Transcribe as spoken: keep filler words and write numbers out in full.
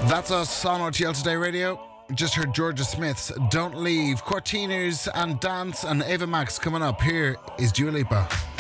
That's us on R T L Today Radio. Just heard Georgia Smith's Don't Leave. Cortinas and Dance and Ava Max coming up. Here is Dua Lipa.